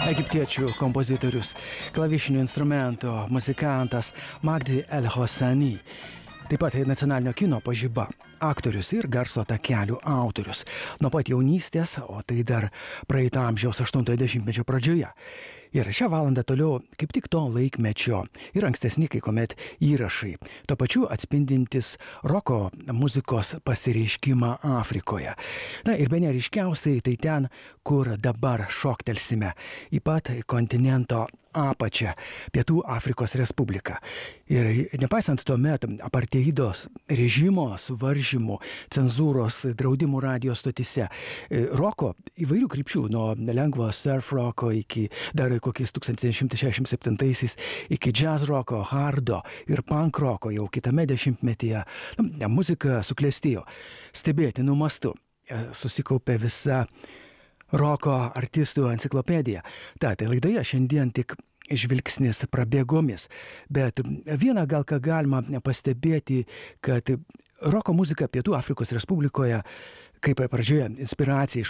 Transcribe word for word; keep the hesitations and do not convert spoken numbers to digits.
Egiptiečių kompozitorius, klavišinių instrumentų muzikantas Magdi El Hossani. Taip pat nacionalinio kino pažiba, aktorius ir garso takelių autorius. Nuo pat jaunystės, o tai dar praeito amžiaus aštuntojo dešimtmečio pradžioje. Ir šią valandą toliau kaip tik to laikmečio ir ankstesni, kai kuomet įrašai, to pačiu atspindintis roko muzikos pasireiškimą Afrikoje. Na ir bene ryškiausiai tai ten, kur dabar šoktelsime į pat kontinento apačią, Pietų Afrikos Respubliką. Ir nepaisant tuomet apartheidos režimo suvaržymų, cenzūros, draudimų radijo stotyse, roko įvairių krypčių, nuo lengvo surf roko iki dar kokiais tūkstantis devyni šimtai šešiasdešimt septintaisiais iki jazz roko, hardo ir punk roko jau kitame dešimtmetyje, na, muzika suklestėjo stebėtinų mastų. Susikaupė visa roko artistų enciklopedija. Ta, tai laidoje šiandien tik žvilgsnis prabėgomis, bet vieną gal ką galima pastebėti, kad roko muzika Pietų Afrikos Respublikoje, kaip pradžioje inspiracija iš